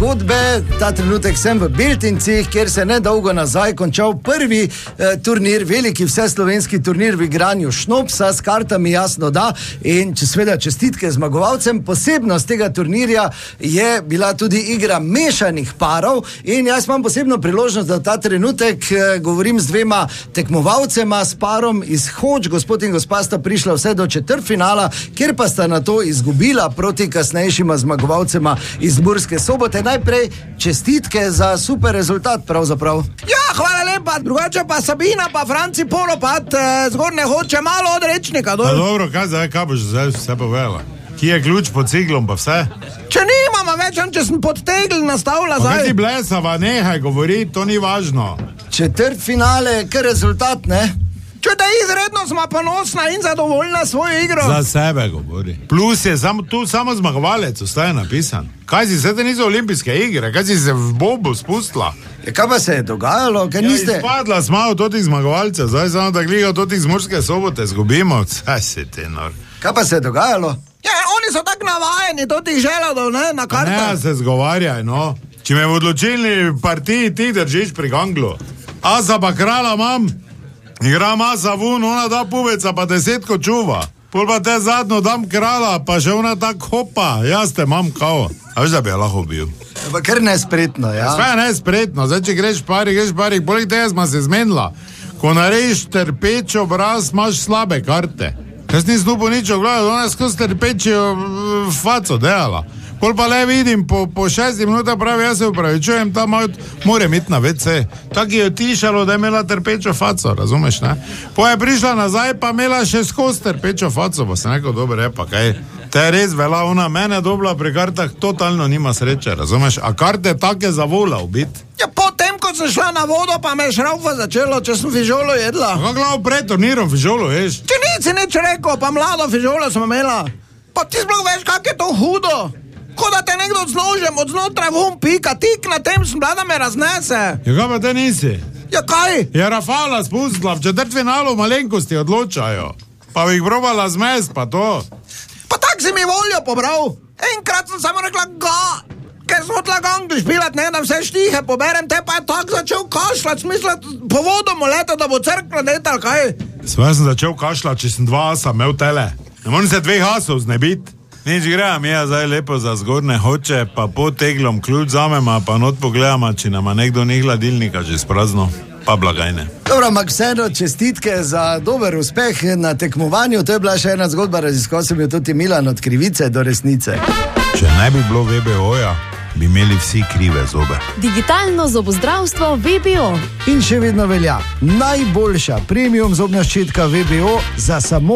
Zgodbe, ta trenutek sem v Beltincih, kjer se nedolgo nazaj končal prvi turnir, veliki vseslovenski turnir v igranju šnopsa, s kartami jasno da, in seveda čestitke zmagovalcem. Posebnost tega turnirja je bila tudi igra mešanih parov in jaz imam posebno priložnost, da ta trenutek govorim z dvema tekmovalcema, s parom iz Hoč. Gospod in gospa sta prišla vse do četrtfinala, kjer pa sta na to izgubila proti kasnejšima zmagovalcema iz Murske Sobote. Najprej čestitke za super rezultat pravzaprav. Ja, hvala lepa, drugače pa Sabina pa Franci Polopat zgornje Hoče malo od Rečnika. Dobro, kaj boš zdaj vse povedala? Ki je ključ pod ciglom pa vse? Če nimamo več, če sem pod tegl nastavila zdaj. Pa kaj ti blesava, nehaj govori, to ni važno. Četrtfinale, kar rezultat, ne? Če da izredno smo ponosna in zadovoljna svojo igro. Za sebe govori. Plus je tu samo zmagovalec, ostaje napisan. Kaj si, se te niso olimpijske igre, kaj si se v bobu spustila? Kaj pa se je dogajalo? Kaj niste... Izpadla smo od totih zmagovalcev, zdaj samo da gliga od totih z Murske Sobote zgubimo. Saj si te nor. Kaj pa se je dogajalo? Ja, oni so tak navajeni totih želadov, ne, na kartah. Ne, se zgovarjaj, no. Če me v odločilni partiji ti držiš pri ganglu. Asa pa krala imam. Igram asa vun, ona da pubeca, pa 10 čuva. Pol pa te zadnjo dam krala, pa še ona tak hopa. Jaz te imam kao. A veš, da bi je lahko bil. Pa kar nespretno, ja. Sve je nespretno. Zdaj, če greš parih. Poleg tega smo se zmenila. Ko narediš trpeč obraz, imaš slabe karte. Jaz nisem tu po nič ogledal, ona je skozi trpečijo faco delala. Pol pa le vidim, po 6 minutah pravi, jaz se upravičujem, ta moram iti na WC. Tako je tišalo, da je imela trpečo faco, razumeš, ne? Po je prišla nazaj, pa imela še skozi trpečo faco, pa se neko dobro repa, kaj? Te je res vela, ona mene dobila pri kartah, totalno nima sreče, razumeš? A karte take zavolal biti. Ja, potem, ko sem šla na vodo, pa me je šraufa začelo, če sem fižolo jedla. Kako glavo pred turnirom fižolo ješ? Če nisi nič rekel, pa mlado fižolo sem imela. Pa ti sploh veš, kak je to hudo. Ko da te nekdo z nožem od znotraj vun pika, tik na tem sem bila, da me raznese. Ja, kaj pa te nisi? Ja, kaj? Ja, Rafala spustila, v četrtfinalu malenkosti odločajo. Pa bi jih probala zmes, pa to. Pa tak si mi voljo pobral. Enkrat sem samo rekla ga, ker sem hotla gangli špilat, ne, da vse štihe poberem, te pa je tak začel kašljat, smislat po vodomu leta, da bo crkla netal, kaj? Sve sem začel kašljat, če sem 2 asa imel tele. Ne moram se 2 asov znebit. Nič grejam, ja, zdaj lepo za zgornje Hoče, pa pod teglom ključ zamema, pa not pogledama, či nama nekdo ni hladilnika že sprazno, pa blagajne. Dobro, ampak vseeno čestitke za dober uspeh na tekmovanju, to je bila še ena zgodba, raziskoval sem jo tudi Milan, od krivice do resnice. Če ne bi bilo VBO-ja, bi imeli vsi krive zobe. Digitalno zobozdravstvo VBO. In še vedno velja najboljša premium zobna ščitka VBO za samo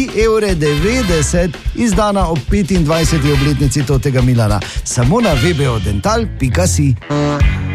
3,90 €, izdana ob 25. obletnici totega Milana. Samo na vbodental.si.